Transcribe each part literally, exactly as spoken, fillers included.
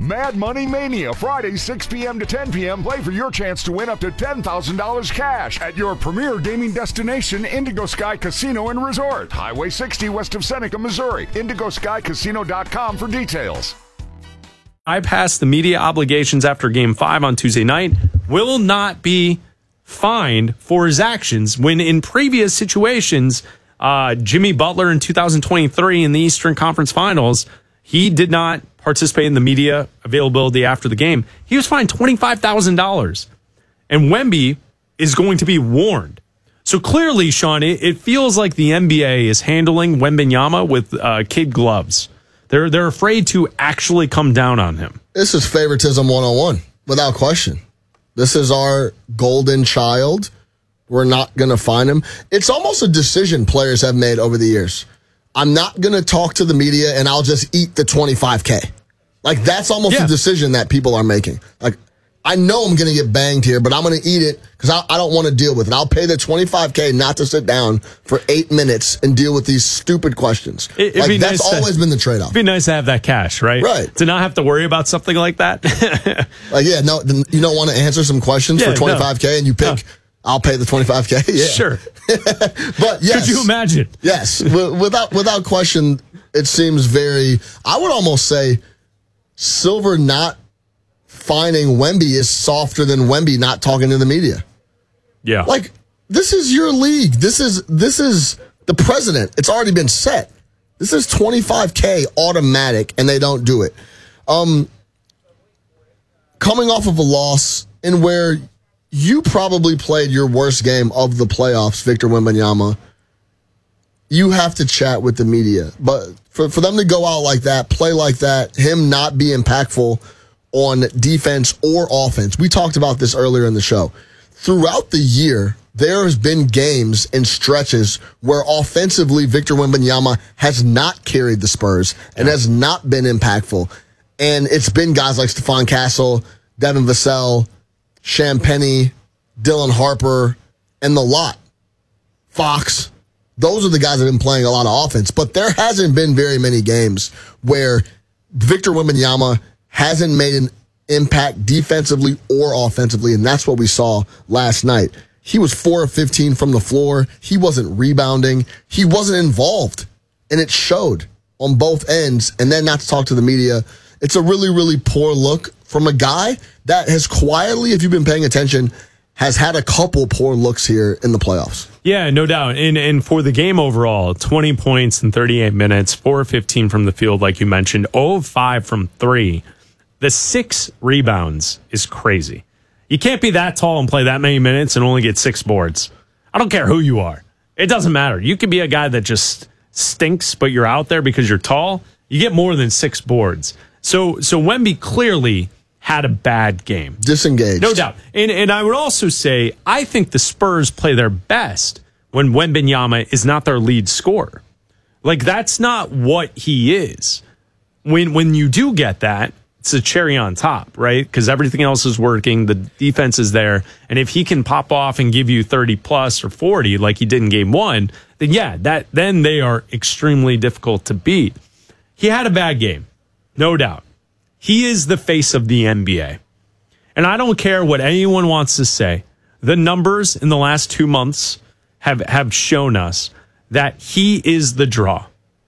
Mad Money Mania, Friday, six p.m. to ten p.m. Play for your chance to win up to ten thousand dollars cash at your premier gaming destination, Indigo Sky Casino and Resort. Highway sixty west of Seneca, Missouri. indigo sky casino dot com for details. I passed the media obligations after Game five on Tuesday night will not be fined for his actions when in previous situations, uh, Jimmy Butler in two thousand twenty-three in the Eastern Conference Finals, he did not participate in the media availability after the game. He was fined twenty-five thousand dollars. And Wemby is going to be warned. So clearly, Sean, it, it feels like the N B A is handling Wembanyama with uh, kid gloves. They're, they're afraid to actually come down on him. This is favoritism one oh one, without question. This is our golden child. We're not going to find him. It's almost a decision players have made over the years. I'm not going to talk to the media, and I'll just eat the twenty-five K. Like, that's almost yeah. a decision that people are making. Like, I know I'm going to get banged here, but I'm going to eat it because I, I don't want to deal with it. I'll pay the twenty-five K not to sit down for eight minutes and deal with these stupid questions. It, like, that's nice always to, been the trade-off. It'd be nice to have that cash, right? Right. To not have to worry about something like that. Like, yeah, no, you don't want to answer some questions yeah, for twenty-five K no. and you pick... No. I'll pay the twenty-five K. Yeah. Sure. But yes. Could you imagine? Yes. Without without question, it seems very, I would almost say Silver not finding Wemby is softer than Wemby not talking to the media. Yeah. Like, this is your league. This is this is the president. It's already been set. This is twenty-five K automatic, and they don't do it. Um, coming off of a loss in where you probably played your worst game of the playoffs, Victor Wembanyama. You have to chat with the media. But for, for them to go out like that, play like that, him not be impactful on defense or offense. We talked about this earlier in the show. Throughout the year, there has been games and stretches where offensively Victor Wembanyama has not carried the Spurs and has not been impactful. And it's been guys like Stephon Castle, Devin Vassell, Champagnie, Dylan Harper, and the lot. Fox. Those are the guys that have been playing a lot of offense. But there hasn't been very many games where Victor Wembanyama hasn't made an impact defensively or offensively, and that's what we saw last night. He was four of fifteen from the floor. He wasn't rebounding. He wasn't involved, and it showed on both ends. And then not to talk to the media. It's a really, really poor look from a guy that has quietly, if you've been paying attention, has had a couple poor looks here in the playoffs. Yeah, no doubt. And and for the game overall, twenty points in thirty-eight minutes, four of fifteen from the field, like you mentioned, zero of five from three. The six rebounds is crazy. You can't be that tall and play that many minutes and only get six boards. I don't care who you are. It doesn't matter. You could be a guy that just stinks, but you're out there because you're tall. You get more than six boards. So so Wemby clearly had a bad game. Disengaged. No doubt. And and I would also say, I think the Spurs play their best when Wembanyama is not their lead scorer. Like, that's not what he is. When when you do get that, it's a cherry on top, right? Because everything else is working, the defense is there, and if he can pop off and give you thirty plus or forty like he did in game one, then yeah, that then they are extremely difficult to beat. He had a bad game. No doubt. He is the face of the N B A. And I don't care what anyone wants to say. The numbers in the last two months have, have shown us that he is the draw.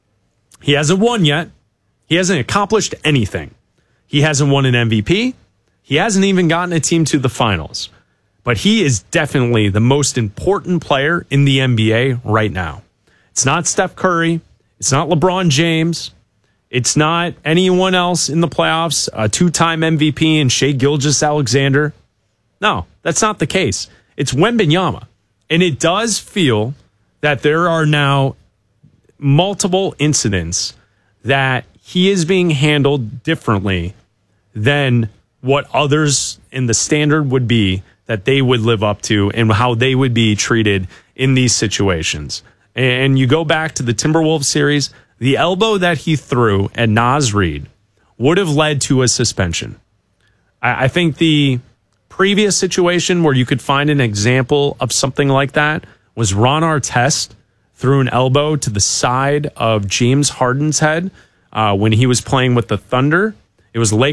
He hasn't won yet. He hasn't accomplished anything. He hasn't won an M V P. He hasn't even gotten a team to the finals. But he is definitely the most important player in the N B A right now. It's not Steph Curry. It's not LeBron James. It's not anyone else in the playoffs, a two-time M V P and Shai Gilgeous-Alexander. No, that's not the case. It's Wembanyama. And it does feel that there are now multiple incidents that he is being handled differently than what others in the standard would be that they would live up to and how they would be treated in these situations. And you go back to the Timberwolves series, the elbow that he threw at Naz Reid would have led to a suspension. I, I think the previous situation where you could find an example of something like that was Ron Artest threw an elbow to the side of James Harden's head uh, when he was playing with the Thunder. It was Lake